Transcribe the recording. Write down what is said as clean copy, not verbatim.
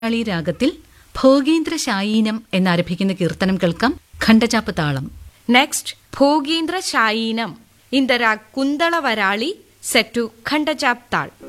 രാഗത്തിൽ ഭോഗീന്ദ്ര ശായീനം എന്നാരംഭിക്കുന്ന കീർത്തനം കേൾക്കാം. ഖണ്ഡചാപ്പ് താളം. Next Bhogeendra ശായീനം in the Raag Kundala Varali set to ഖണ്ഡചാപ്പ് താൾ.